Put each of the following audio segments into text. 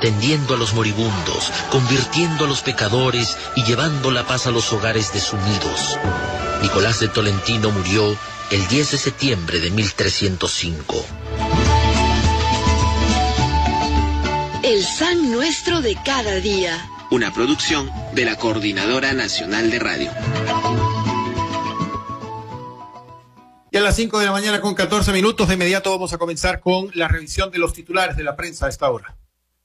tendiendo a los moribundos, convirtiendo a los pecadores y llevando la paz a los hogares desunidos. Nicolás de Tolentino murió el 10 de septiembre de 1305. El San Nuestro de cada día. Una producción de la Coordinadora Nacional de Radio. Y a las 5 de la mañana con 14 minutos, de inmediato vamos a comenzar con la revisión de los titulares de la prensa a esta hora.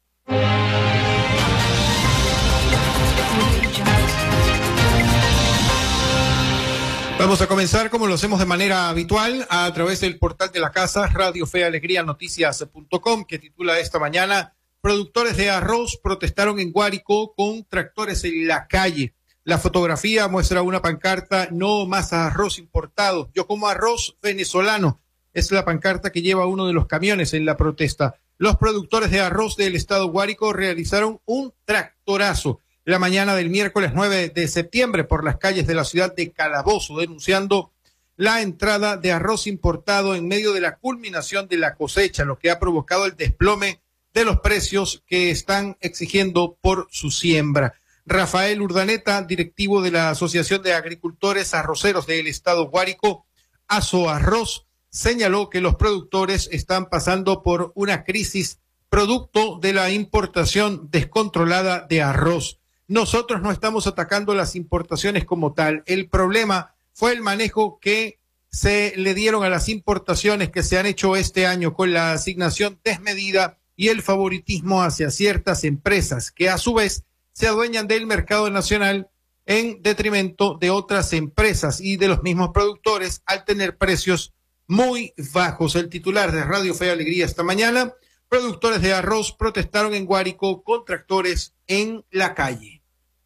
Vamos a comenzar, como lo hacemos de manera habitual, a través del portal de la casa, Radio Fe Alegría Noticias.com, que titula esta mañana: productores de arroz protestaron en Guárico con tractores en la calle. La fotografía muestra una pancarta: no más arroz importado, yo como arroz venezolano. Es la pancarta que lleva uno de los camiones en la protesta. Los productores de arroz del estado Guárico realizaron un tractorazo la mañana del miércoles 9 de septiembre por las calles de la ciudad de Calabozo, denunciando la entrada de arroz importado en medio de la culminación de la cosecha, lo que ha provocado el desplome de los precios que están exigiendo por su siembra. Rafael Urdaneta, directivo de la Asociación de Agricultores Arroceros del estado Guárico, Aso Arroz, señaló que los productores están pasando por una crisis producto de la importación descontrolada de arroz. Nosotros no estamos atacando las importaciones como tal. El problema fue el manejo que se le dieron a las importaciones que se han hecho este año con la asignación desmedida y el favoritismo hacia ciertas empresas que a su vez se adueñan del mercado nacional en detrimento de otras empresas y de los mismos productores al tener precios muy bajos. El titular de Radio Fe Alegría esta mañana: productores de arroz protestaron en Guárico con tractores en la calle.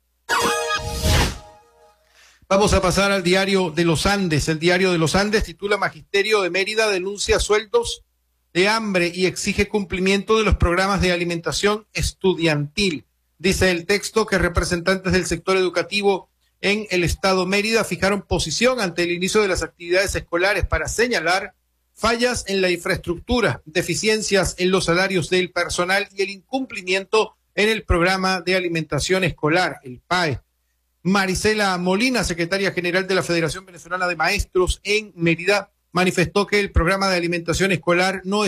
Vamos a pasar al Diario de los Andes. El Diario de los Andes titula: Magisterio de Mérida denuncia sueldos de hambre y exige cumplimiento de los programas de alimentación estudiantil. Dice el texto que representantes del sector educativo en el estado Mérida fijaron posición ante el inicio de las actividades escolares para señalar fallas en la infraestructura, deficiencias en los salarios del personal y el incumplimiento en el programa de alimentación escolar, el PAE. Marisela Molina, secretaria general de la Federación Venezolana de Maestros en Mérida, manifestó que el programa de alimentación escolar no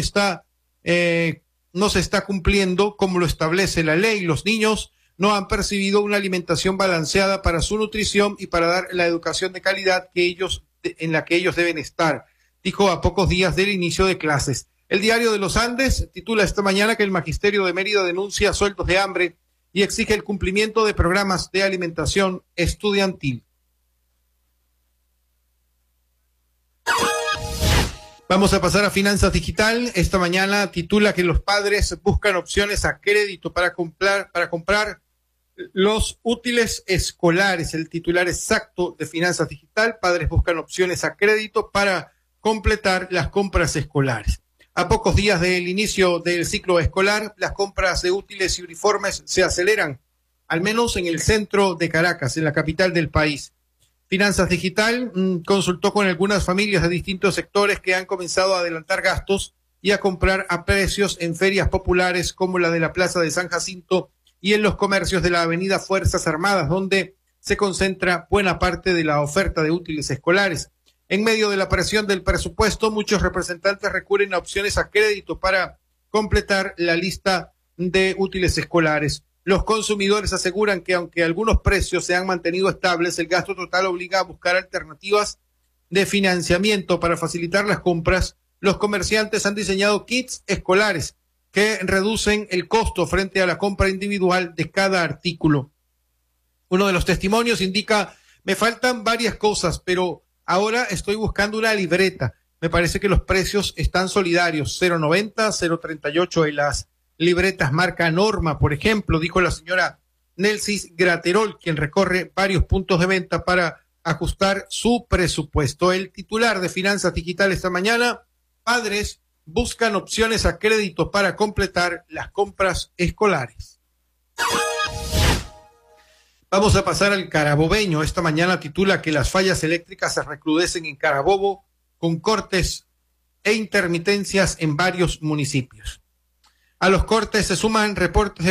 se está cumpliendo como lo establece la ley. Los niños no han percibido una alimentación balanceada para su nutrición y para dar la educación de calidad en la que ellos deben estar, dijo a pocos días del inicio de clases. El Diario de los Andes titula esta mañana que el Magisterio de Mérida denuncia sueldos de hambre y exige el cumplimiento de programas de alimentación estudiantil. Vamos a pasar a Finanzas Digital. Esta mañana titula que los padres buscan opciones a crédito para comprar los útiles escolares. El titular exacto de Finanzas Digital: padres buscan opciones a crédito para completar las compras escolares. A pocos días del inicio del ciclo escolar, las compras de útiles y uniformes se aceleran, al menos en el centro de Caracas, en la capital del país. Finanzas Digital consultó con algunas familias de distintos sectores que han comenzado a adelantar gastos y a comprar a precios en ferias populares como la de la Plaza de San Jacinto y en los comercios de la Avenida Fuerzas Armadas, donde se concentra buena parte de la oferta de útiles escolares. En medio de la presión del presupuesto, muchos representantes recurren a opciones a crédito para completar la lista de útiles escolares. Los consumidores aseguran que aunque algunos precios se han mantenido estables, el gasto total obliga a buscar alternativas de financiamiento para facilitar las compras. Los comerciantes han diseñado kits escolares que reducen el costo frente a la compra individual de cada artículo. Uno de los testimonios indica: me faltan varias cosas, pero ahora estoy buscando una libreta. Me parece que los precios están solidarios, 0.90, 0.38 en las libretas marca Norma, por ejemplo, dijo la señora Nelsis Graterol, quien recorre varios puntos de venta para ajustar su presupuesto. El titular de Finanzas Digital esta mañana: padres buscan opciones a crédito para completar las compras escolares. Vamos a pasar al carabobeño. Esta mañana titula que las fallas eléctricas se recrudecen en Carabobo con cortes e intermitencias en varios municipios. A los cortes se suman reportes de